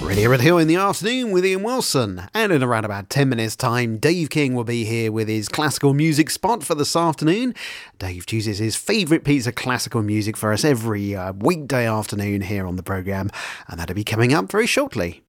Radio Red Hill in the afternoon with Ian Wilson. And in around about 10 minutes time, Dave King will be here with his classical music spot for this afternoon. Dave chooses his favourite piece of classical music for us every weekday afternoon here on the programme, and that'll be coming up very shortly.